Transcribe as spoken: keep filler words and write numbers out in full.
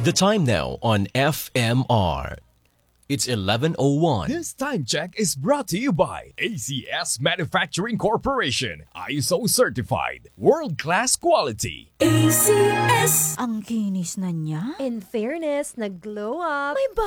The time now on F M R. It's eleven oh one. This time check is brought to you by A C S Manufacturing Corporation. I S O certified. World-class quality. A C S! Ang kinis na niya. In fairness, nag-glow up. May